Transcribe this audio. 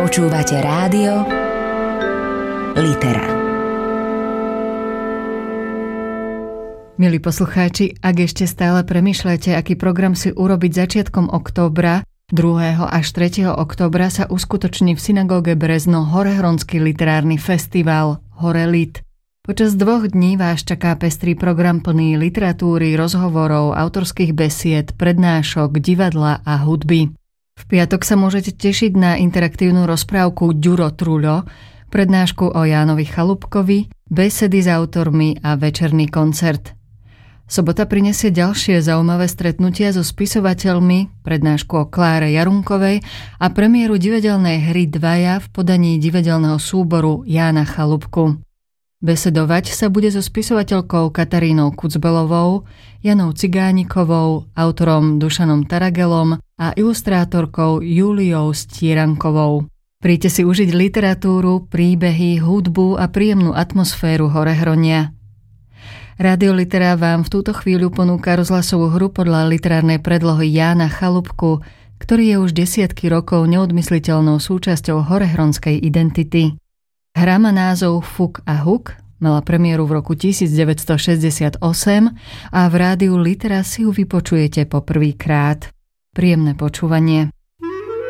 Počúvate rádio Litera. Milí poslucháči, ak ešte stále premýšľate, aký program si urobiť začiatkom októbra, 2. až 3. októbra sa uskutoční v synagóge Brezno Horehronský literárny festival Horelit. Počas 2 dní vás čaká pestrý program plný literatúry, rozhovorov, autorských besied, prednášok, divadla a hudby. V piatok sa môžete tešiť na interaktívnu rozprávku Ďuro Truľo, prednášku o Jánovi Chalúbkovi, besedy s autormi a večerný koncert. Sobota prinesie ďalšie zaujímavé stretnutia so spisovateľmi, prednášku o Kláre Jarunkovej a premiéru divadelnej hry Dvaja v podaní divadelného súboru Jána Chalúbku. Besedovať sa bude so spisovateľkou Katarínou Kucbelovou, Janou Cigánikovou, autorom Dušanom Taragelom a ilustrátorkou Júliou Stírankovou. Príďte si užiť literatúru, príbehy, hudbu a príjemnú atmosféru Horehronia. Rádio Litera vám v túto chvíľu ponúka rozhlasovú hru podľa literárnej predlohy Jána Chalúbku, ktorý je už desiatky rokov neodmysliteľnou súčasťou horehronskej identity. Hra má názov Fuk a Huk, mala premiéru v roku 1968 a v rádiu Litera si ju vypočujete po prvýkrát. Príjemné počúvanie.